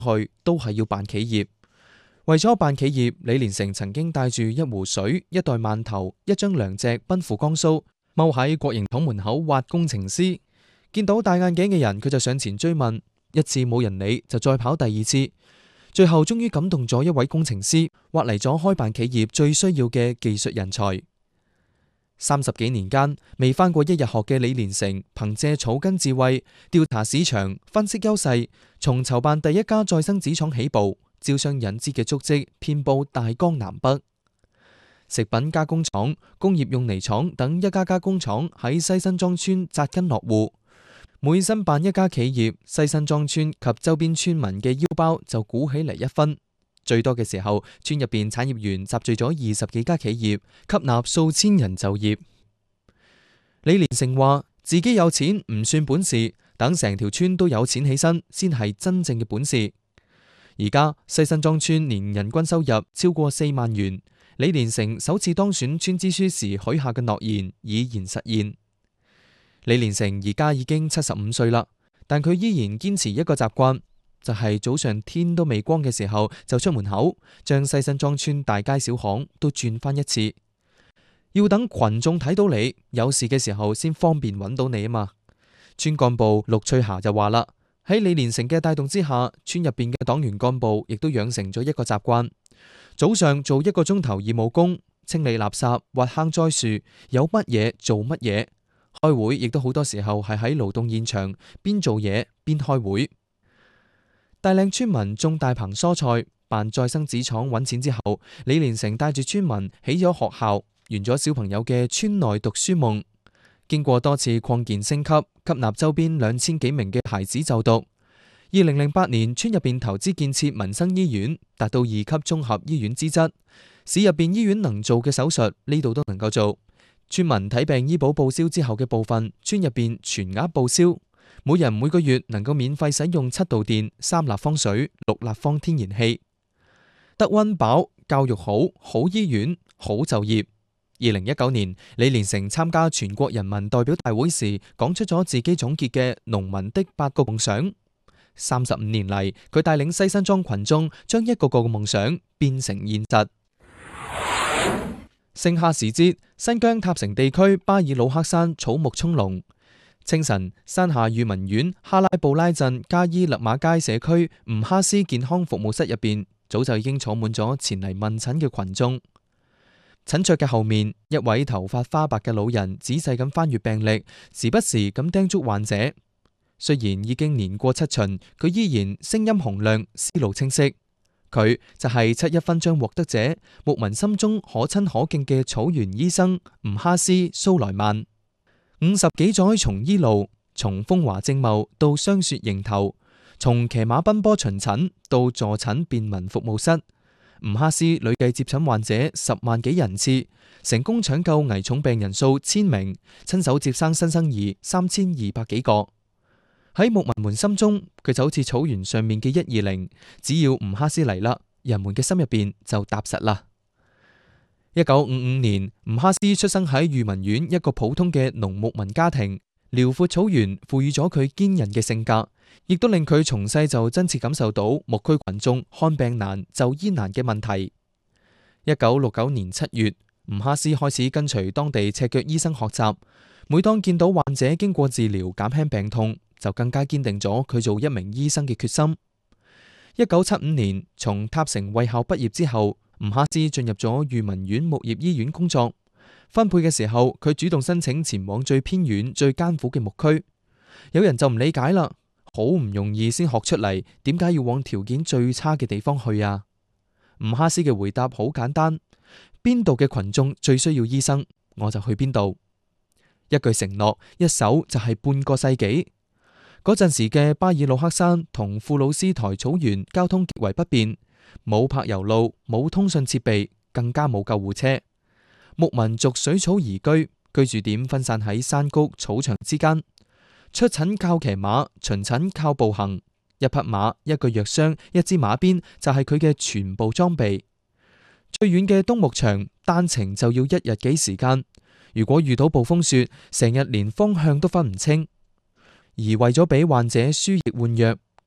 去都係要辦企業。為咗辦企業，李連成曾經帶住一壺水、一袋饅頭、一張糧席奔赴江蘇，踎喺國營廠門口挖工程師。見到戴眼鏡嘅人，佢就上前追問，一次冇人理，就再跑第二次，最後終於感動咗一位工程師，挖嚟咗開辦企業最需要嘅技術人才。30幾年間，未返過一日學嘅李連成，憑借草根智慧，調查市場，分析優勢，從籌辦第一家再生紙廠起步，招商引資嘅足跡遍佈大江南北。食品加工廠、工業用泥廠等一家家工廠喺西辛莊村紮根落戶。每新辦一家企業，西辛莊村及周邊村民嘅腰包就鼓起嚟一分。最多嘅時候，村入邊產業園集聚咗20幾家企業，吸納數千人就業。李連成話：自己有錢唔算本事，等成條村都有錢起身，先係真正嘅本事。而家西辛莊村年人均收入超過4萬元，李連成首次當選村支書時許下嘅諾言已然實現。李連成而家已經75歲啦，但佢依然堅持一個習慣，就係早上天都未光嘅時候就出門口，將西辛莊村大街小巷都轉翻一次。要等群眾睇到你，有事嘅時候先方便揾到你啊嘛。村幹部陸翠霞就話啦，喺李連成嘅帶動之下，村入邊嘅黨員幹部亦都養成咗一個習慣，早上做1個鐘頭義務工，清理垃圾、挖坑栽樹，有乜嘢做乜嘢。開會亦都好多時候係喺勞動現場邊做嘢邊開會。大嶺村民種大棚蔬菜，辦再生紙廠揾錢之後，李連成帶住村民起咗學校，圓咗小朋友嘅村內讀書夢。經過多次擴建升級，吸納周邊2000幾名嘅孩子就讀。2008年，村入邊投資建設民生醫院，達到2級綜合醫院資質。市入邊醫院能做嘅手術，呢度都能夠做。村民睇病醫保報銷之後嘅部分，村入邊全額報銷，每人每個月能夠免費使用7度電、3立方水、6立方天然氣。得溫飽，教育好，好醫院，好就業。2019年，李連成參加全國人民代表大會時，講出咗自己總結嘅農民的8個夢想。35年嚟，佢帶領西辛莊群眾將一個個嘅夢想變成現實。盛夏時節，新疆塔城地區巴爾魯克山草木蔥濃。清晨，山下裕民縣哈拉布拉鎮加伊勒馬街社區吳哈斯健康服務室入邊，早就已經坐滿咗前嚟問診嘅群眾。診桌嘅後面，一位頭髮花白嘅老人仔細咁翻閱病歷，時不時咁叮囑患者。雖然已經年過7旬，佢依然聲音洪亮，思路清晰。佢就係7·1勳章獲得者，牧民心中可親可敬嘅草原醫生吳哈斯蘇萊曼。50幾載從醫路，從風華正茂到霜雪迎頭，從騎馬奔波巡診到助診便民服務室，吳哈斯累計接診患者10萬幾人次，成功搶救危重病人數1000名，親手接生新生兒3200幾個。喺牧民們心中，佢就好似草原上面嘅120，只要吳哈斯嚟啦，人們嘅心入邊就踏實啦。1955年，吳哈斯出生喺裕民縣一個普通嘅農牧民家庭，遼闊草原賦予咗佢堅韌嘅性格，亦都令佢從細就真切感受到牧區群眾看病難、就醫難嘅問題。1969年7月，吳哈斯開始跟隨當地赤腳醫生學習，每當見到患者經過治療減輕病痛，就更加堅定咗佢做一名醫生嘅決心。1975年，從塔城衛校畢業之後，吳哈斯進入咗裕民縣牧業醫院工作。分配嘅時候，佢主動申請前往最偏遠、最艱苦嘅牧區。有人就唔理解啦，好唔容易先學出嚟，點解要往條件最差嘅地方去啊？吳哈斯嘅回答好簡單：邊度嘅群眾最需要醫生，我就去邊度。一句承諾，一守就係半個世紀。嗰陣時嘅巴爾魯克山同庫魯斯台草原交通極為不便，冇柏油路，冇通訊設備，更加冇救護車。牧民逐水草而居，居住點分散喺山谷草場之間。出診靠騎馬，巡診靠步行。一匹馬，一個藥箱，一支馬鞭就係佢嘅全部裝備。最遠嘅東牧場單程就要1日幾時間，如果遇到暴風雪，成日連方向都分唔清。而為咗俾患者輸液換藥，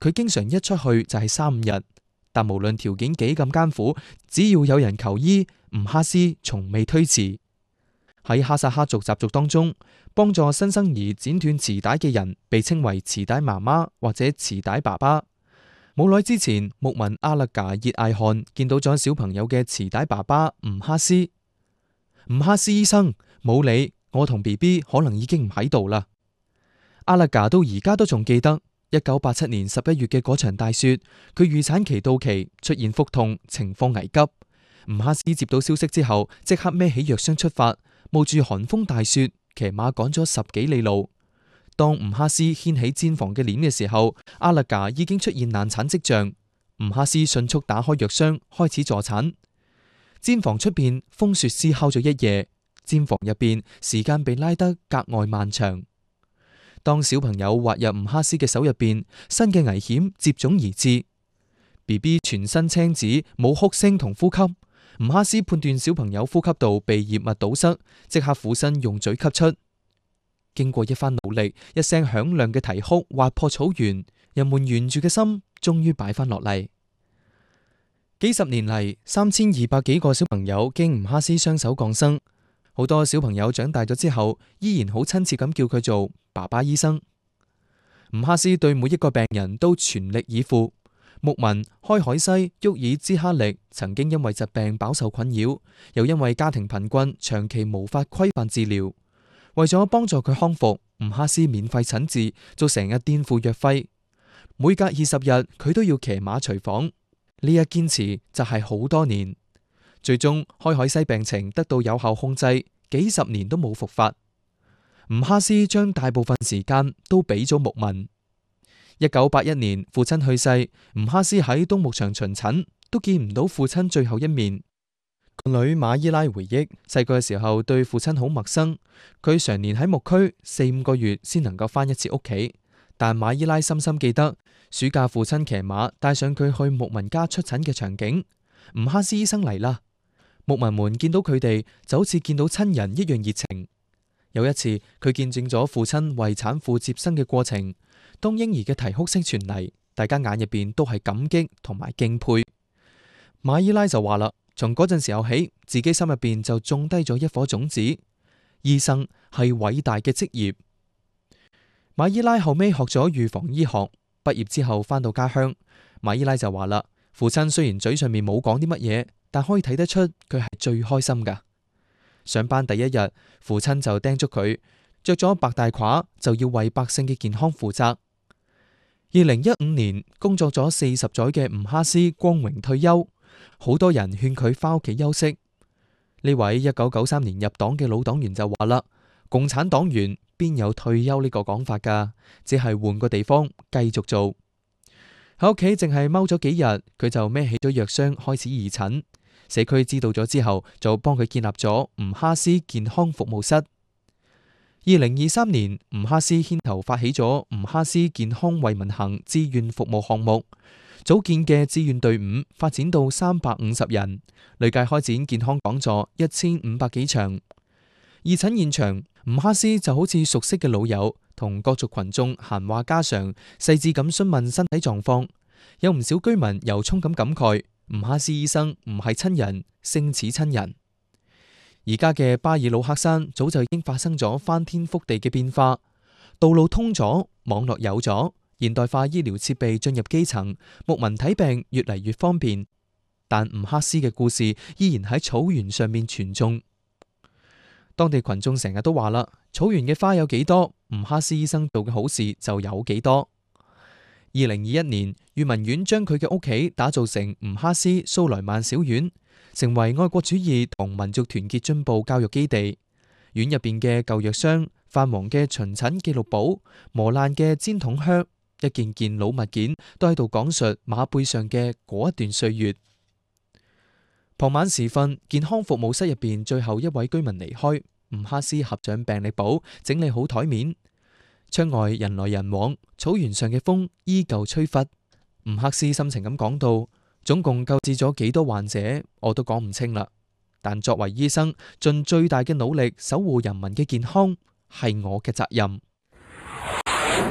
佢經常一出去就係3-5日，但無論條件幾咁艱苦，只要有人求醫，吳哈斯從未推辭。喺哈薩克族習俗當中，幫助新生兒剪斷臍帶嘅人被稱為臍帶媽媽或者臍帶爸爸。冇耐之前，牧民阿勒賈熱艾汗見到咗小朋友嘅臍帶爸爸吳哈斯。吳哈斯醫生，冇理，我同 BB 可能已經唔喺度啦。阿勒賈到而家都仲記得1987年11月嘅嗰場大雪，佢預產期到期，出現腹痛，情況危急。吳哈斯接到消息之後，即刻孭起藥箱出發，冒住寒風大雪，騎馬趕咗10幾里路。當吳哈斯掀起氈房嘅簾嘅時候，阿勒賈已經出現難產跡象。吳哈斯迅速打開藥箱，開始助產。氈房出邊風雪嘶哮咗一夜，氈房入邊時間被拉得格外漫長。當小朋友滑入吳哈斯嘅手入邊，新嘅危險接踵而至。BB 全身青紫，冇哭聲同呼吸。吳哈斯判斷小朋友呼吸道被異物堵塞，即刻俯身用嘴吸出。經過一番努力，一聲響亮嘅啼哭劃破草原，人們懸住嘅心終於擺翻落嚟。幾十年嚟，3200幾個小朋友經吳哈斯雙手降生，好多小朋友長大咗之後，依然好親切咁叫佢做爸爸醫生。吳哈斯對每一個病人都全力以赴。牧民開海西沃爾茲哈力曾經因為疾病飽受困擾，又因為家庭貧困，長期無法規範治療。為咗幫助佢康復，吳哈斯免費診治，就成日墊付藥費。每隔20日，佢都要騎馬隨訪。呢一堅持就係好多年，最終開海西病情得到有效控制，幾十年都冇復發。吳哈斯將大部分時間都俾咗牧民。1981年，父親去世，吳哈斯喺東牧場巡診，都見唔到父親最後一面。個女馬伊拉回憶，細個嘅時候對父親好陌生，佢常年喺牧區4-5個月先能夠翻一次屋企。但馬伊拉深深記得暑假父親騎馬帶上佢去牧民家出診嘅場景。吳哈斯醫生嚟啦，牧民們見到佢哋就好似見到親人一樣熱情。有一次，佢見證咗父親為產婦接生嘅過程。當嬰兒嘅啼哭聲傳嚟，大家眼入邊都係感激同埋敬佩。馬伊拉就話啦，從嗰陣時候起，自己心入邊就種低咗一顆種子。醫生係偉大嘅職業。馬伊拉後尾學咗預防醫學，畢業之後返到家鄉，馬伊拉就話啦，父親雖然嘴上面冇講啲乜嘢，但可以睇得出佢係最開心噶。上班第一日，父親就叮囑佢着咗白大褂就要為百姓嘅健康負責。2015年，工作咗40載嘅吳哈斯光榮退休，好多人勸佢翻屋企休息。呢位1993年入黨嘅老黨員就話啦，共產黨員邊有退休呢個講法噶，只係換個地方繼續做。喺屋企淨係踎咗幾日，佢就孭起咗藥箱開始義診。社區知道咗之後，就幫佢建立咗吳哈斯健康服務室。2023年，吳哈斯牽頭發起咗吳哈斯健康為民行志願服務項目，組建嘅志願隊伍發展到350人，累計開展健康講座1500幾場。義診現場，吳哈斯就好似熟悉嘅老友，同各族群眾閒話家常，細緻咁詢問身體狀況。有唔少居民由衷咁感慨，吳哈斯醫生唔係親人，勝似親人。而家嘅巴爾魯克山早就已經發生咗翻天覆地嘅變化，道路通咗，網絡有咗，現代化醫療設備進入基層，牧民睇病越嚟越方便。但吳哈斯嘅故事依然喺草原上面傳頌。當地群眾成日都話啦，草原嘅花有幾多，吳哈斯醫生做嘅好事就有幾多。2021年，裕民縣將佢嘅屋企打造成吳哈斯蘇萊曼小院，成為愛國主義同民族團結進步教育基地。院入邊嘅舊藥箱、泛黃嘅巡診記錄簿、磨爛嘅氈筒靴，一件件老物件都喺度講述馬背上嘅嗰一段歲月。傍晚時分，健康服務室入邊最後一位居民離開，吳哈斯合上病歷簿，整理好台面。窗外人來人往，草原上嘅風依舊吹拂。吳哈斯深情咁講到，總共救治咗幾多患者，我都講唔清啦。但作為醫生，盡最大嘅努力守護人民嘅健康，係我嘅責任。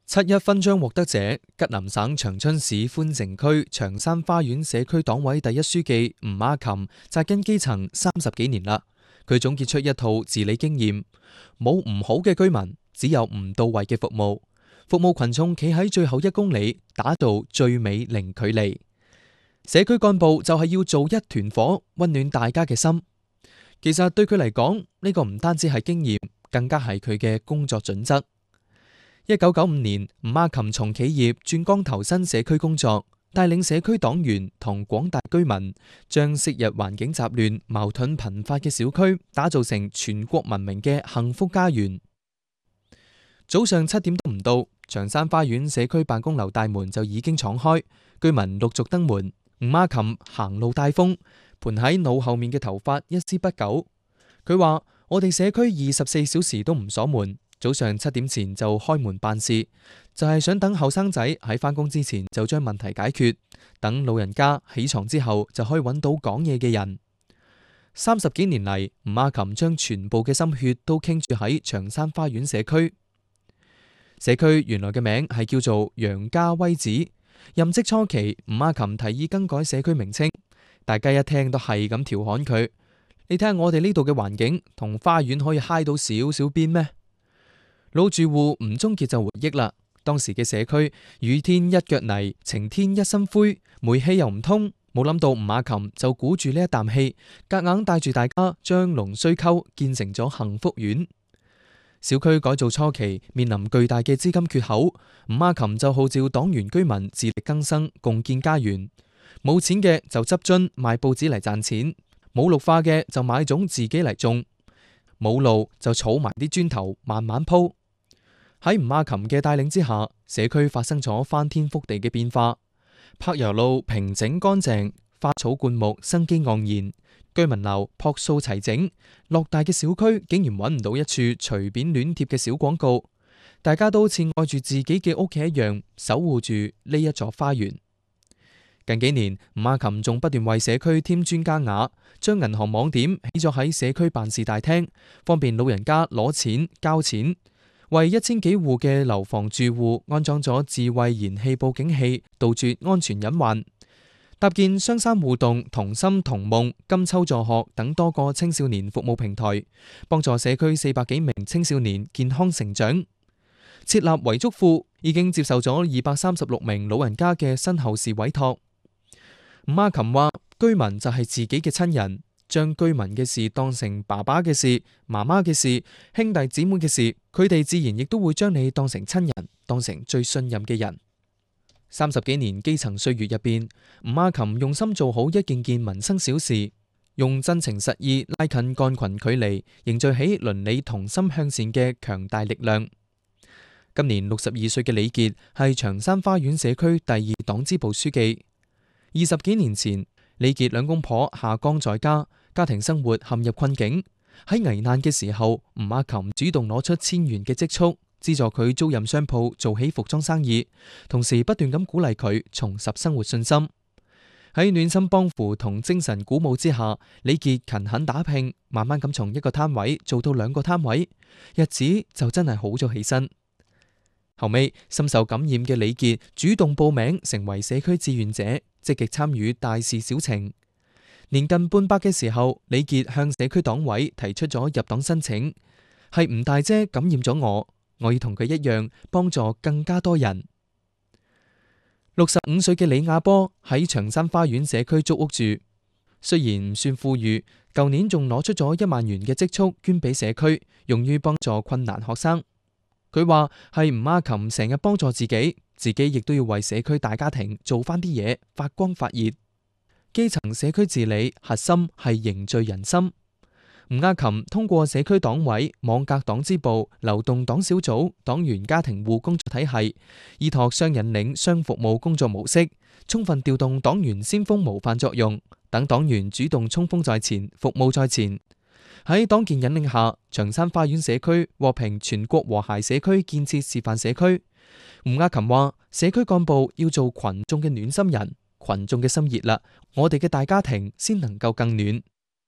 7·1勳章獲得者，吉林省長春市寬城區長山花園社區黨委第一書記吳亞琴，紮根基層30幾年啦。佢總結出一套治理經驗：冇唔好嘅居民，只有唔到位嘅服務。服務群眾企喺最後1公里，打造最美零距離。社區幹部就係要做一團火，溫暖大家嘅心。其實對佢嚟講，呢個唔單止係經驗，更加係佢嘅工作準則。1995年，吳亞琴從企業轉崗投身社區工作，帶領社區黨員同廣大居民，將昔日環境雜亂、矛盾頻發嘅小區打造成全國聞名嘅幸福家園。早上7點都唔到，長山花園社區辦公樓大門就已經敞開，居民陸續登門。吳亞琴行路帶風，盤喺腦後面嘅頭髮一絲不苟。佢話：我哋社區24小時都唔鎖門，早上7點前就開門辦事，就係想等後生仔喺返工之前就將問題解決，等老人家起床之後就可以揾到講嘢嘅人。30幾年嚟，吳亞琴將全部嘅心血都傾注喺長山花園社區。社區原來嘅名係叫做楊家威子。任職初期，吳亞琴提議更改社區名稱，大家一聽都係咁調侃佢：你睇下我哋呢度嘅環境同花園可以揩到少少邊咩？老住戶吳宗傑就回憶啦，當時嘅社區雨天一腳泥，晴天一身灰，煤氣又唔通，冇諗到吳亞琴就鼓住呢一啖氣，夾硬帶住大家將龍須溝建成咗幸福苑。小區改造初期面臨巨大嘅資金缺口，吳亞琴就號召黨員居民自力更生，共建家園。冇錢嘅就執樽賣報紙嚟賺錢，冇綠化嘅就買種自己嚟種，冇路就儲埋啲磚頭慢慢鋪。喺吳亞琴嘅帶領之下，社區發生咗翻天覆地嘅變化。柏油路平整乾淨，花草灌木生機盎然。居民樓樸素齊整，偌大嘅小區竟然揾唔到一處隨便亂貼嘅小廣告，大家都好似愛住自己嘅屋企一樣，守護住呢一座花園。近幾年，吳亞琴仲不斷為社區添磚加瓦，將銀行網點起咗喺社區辦事大廳，方便老人家攞錢交錢，為1000幾戶嘅樓房住戶安裝咗智慧燃氣報警器，杜絕安全隱患。搭建雙山互動、同心同夢、金秋助學等多個青少年服務平台，幫助社區400幾名青少年健康成長。設立遺囑庫，已經接受咗236名老人家嘅身後事委託。吳亞琴話：居民就係自己嘅親人，將居民嘅事當成爸爸嘅事、媽媽嘅事、兄弟姊妹嘅事，佢哋自然亦都會將你當成親人，當成最信任嘅人。30幾年基層歲月入邊，吳亞琴用心做好一件件民生小事，用真情實意拉近幹群距離，凝聚起鄰里同心向善嘅強大力量。今年62歲嘅李傑係長山花園社區第2黨支部書記。20幾年前，李傑兩公婆下崗在家，家庭生活陷入困境。喺危難嘅時候，吳亞琴主動攞出1000元嘅積蓄，資助佢租賃商鋪做起服裝生意，同時不斷咁鼓勵佢重拾生活信心。喺暖心幫扶同精神鼓舞之下，李傑勤懇打拼，慢慢咁從1個攤位做到2個攤位，日子就真係好咗起身。後尾深受感染嘅李傑主動報名成為社區志願者，積極參與大事小情。年近半百嘅時候，李傑向社區黨委提出咗入黨申請，係吳大姐感染咗我要同佢一樣幫助更加多人。65歲嘅李亞波喺長山花園社區租屋住，雖然唔算富裕，舊年仲攞出咗1萬元嘅積蓄捐俾社區，用於幫助困難學生。佢話係吳亞琴成日幫助自己亦都要為社區大家庭做翻啲嘢，發光發熱。基層社區治理核心係凝聚人心。吳亞琴通過社區黨委、網格黨支部、流動黨小組、黨員家庭戶工作體系，依託雙引領雙服務工作模式，充分調動黨員先鋒模範作用，等黨員主動衝鋒在前，服務在前。喺黨建引領下，長山花園社區獲評全國和諧社區建設示範社區。吳亞琴話：社區幹部要做群眾嘅暖心人，群眾嘅心熱啦，我哋嘅大家庭先能夠更暖。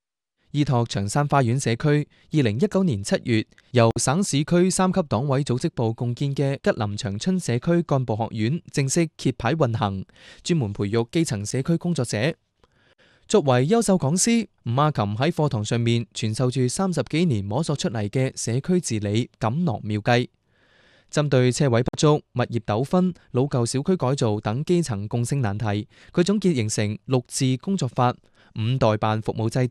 依託長山花園社區，2019年7月由省市區3級黨委組織部共建嘅吉林長春社區幹部學院正式揭牌運行，專門培育基層社區工作者。作為優秀講師，吳亞琴喺課堂上面傳授住30幾年摸索出嚟嘅社區治理錦囊妙計。針對車位不足、物業糾紛、老舊小區改造等基層共性難題，佢總結形成6治工作法、5代辦服務制